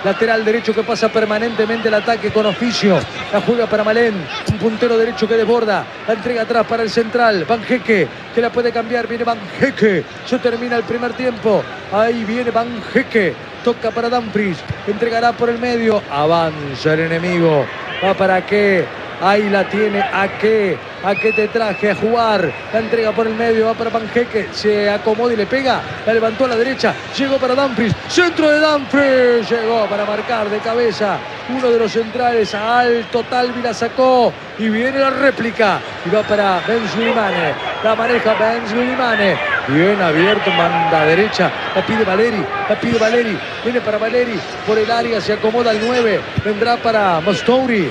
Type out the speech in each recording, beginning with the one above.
lateral derecho que pasa permanentemente el ataque con oficio. La juega para Malén, un puntero derecho que desborda. La entrega atrás para el central, Vanhecke, que la puede cambiar. Viene Vanhecke, se termina el primer tiempo. Ahí viene Vanhecke, toca para Dumfries, entregará por el medio. Avanza el enemigo. ¿Va para qué? Ahí la tiene, ¿a qué? ¿A qué te traje a jugar? La entrega por el medio, va para Vanhecke, se acomoda y le pega, la levantó a la derecha, llegó para Dumfries, centro de Dumfries, llegó para marcar de cabeza, uno de los centrales, alto, Talvi la sacó, y viene la réplica, y va para Ben Suleimane, la maneja Ben Suleimane, bien abierto, manda a derecha, la pide Valeri, viene para Valeri, por el área se acomoda el 9, vendrá para Mostouri,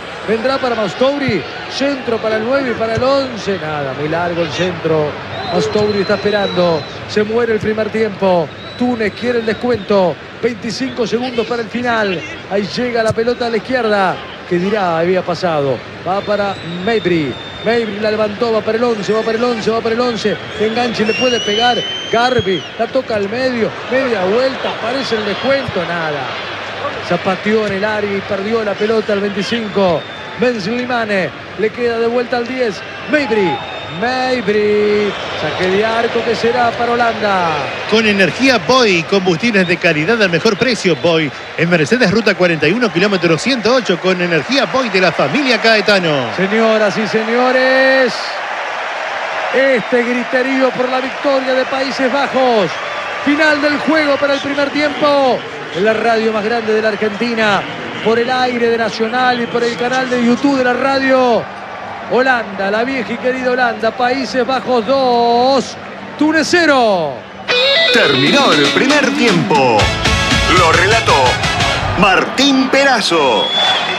centro para el 9 y para el 11, nada, muy largo el centro, Mostouri está esperando, se muere el primer tiempo, Túnez quiere el descuento, 25 segundos para el final, ahí llega la pelota a la izquierda, que dirá había pasado, va para Mejbri la levantó, va para el 11, enganche, le puede pegar, Garbi, la toca al medio, media vuelta, aparece el descuento, nada, zapateó en el área y perdió la pelota al 25, Ben Suleimane, le queda de vuelta al 10, Mejbri, saque de arco que será para Holanda. Con energía Boy, combustibles de calidad al mejor precio. Boy, en Mercedes Ruta 41, kilómetro 108, con energía Boy de la familia Caetano. Señoras y señores, este griterío por la victoria de Países Bajos. Final del juego para el primer tiempo. En la radio más grande de la Argentina, por el aire de Nacional y por el canal de YouTube de la radio. Holanda, la vieja y querida Holanda, Países Bajos 2, Túnez 0. Terminó el primer tiempo. Lo relató Martín Perazo.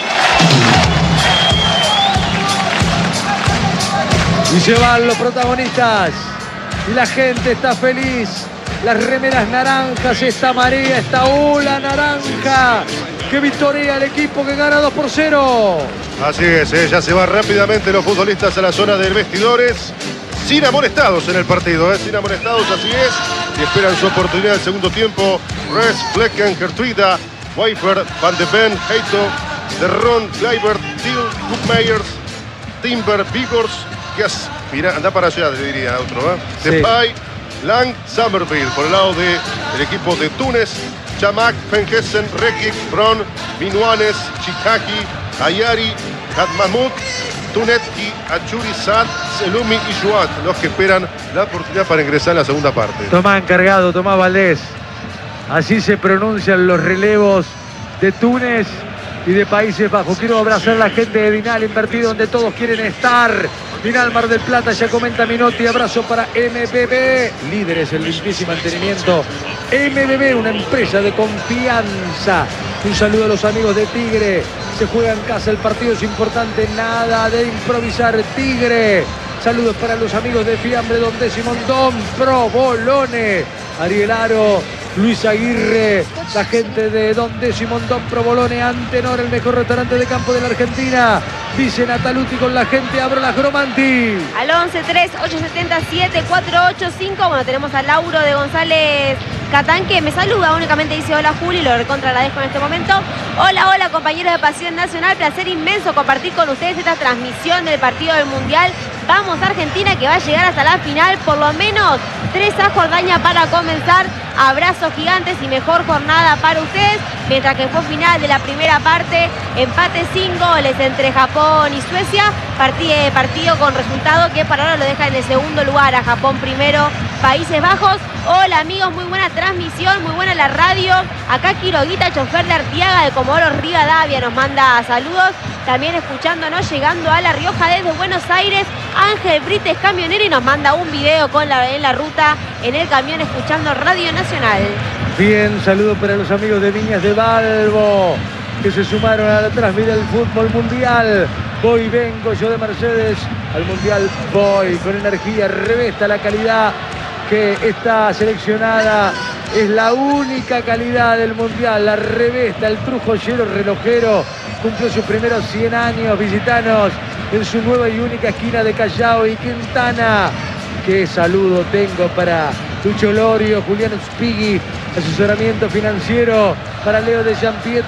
Y se van los protagonistas. Y la gente está feliz. Las remeras naranjas, esta marea, esta ola naranja que victoria el equipo que gana 2-0. Así es, ya se van rápidamente los futbolistas a la zona de vestidores, sin amonestados en el partido, sin amonestados, así es, y esperan su oportunidad del segundo tiempo. Res, Flecken, Gertruida, Weifer, Van de Ven, Heito, De Ron, Kluivert, Till, Koopmeiners, Timber, Vigors, Gas, mira, anda para allá, te diría otro, Sí. Depay, Lang, Summerville, por el lado del equipo de Túnez, Chamak, Fengessen, Rekic, Bron, Minuanes, Chikaki, Ayari, Katmamut, Tunetki, Achuri, Sad, Selumi y Juat, los que esperan la oportunidad para ingresar en la segunda parte. Tomás encargado, Tomás Valdés. Así se pronuncian los relevos de Túnez y de Países Bajos. Quiero abrazar a la gente de Dinal Invertido, donde todos quieren estar. Dinal Mar del Plata, ya comenta Minotti. Abrazo para MBB, líderes en limpieza y mantenimiento. MBB, una empresa de confianza. Un saludo a los amigos de Tigre. Se juega en casa, el partido es importante, nada de improvisar. Tigre. Saludos para los amigos de Fiambre Don Décimo Don Provolone. Ariel Aro, Luis Aguirre, la gente de Don Décimo Don Provolone, Antenor, el mejor restaurante de campo de la Argentina. Dice Nataluti con la gente, abro las Gromanti. Al 11-3-877-485. Bueno, tenemos a Lauro de González Catán, que me saluda, únicamente dice hola Juli, lo recontra agradezco en este momento. Hola compañeros de Pasión Nacional, placer inmenso compartir con ustedes esta transmisión del partido del Mundial. Vamos Argentina, que va a llegar hasta la final, por lo menos 3 a Jordania para comenzar. Abrazos gigantes y mejor jornada para ustedes. Mientras que fue final de la primera parte, empate sin goles entre Japón y Suecia. Partido con resultado que para ahora lo deja en el segundo lugar, a Japón primero, Países Bajos. Hola amigos, muy buena transmisión, muy buena la radio. Acá Quiroguita, chofer de Artiaga de Comodoro Rivadavia, nos manda saludos. También escuchándonos, llegando a La Rioja desde Buenos Aires, Ángel Brites, camionero, y nos manda un video en la ruta, en el camión, escuchando Radio Nacional. Bien, saludo para los amigos de Viñas de Balbo, que se sumaron a la transmisión del fútbol mundial. Voy, vengo yo de Mercedes al mundial, voy con energía, revesta la calidad que está seleccionada. Es la única calidad del mundial, la revesta, el trujollero relojero. Cumplió sus primeros 100 años, visitanos en su nueva y única esquina de Callao y Quintana. Qué saludo tengo para Lucho Lorio, Julián Spighi, asesoramiento financiero para Leo de Jean-Pierre.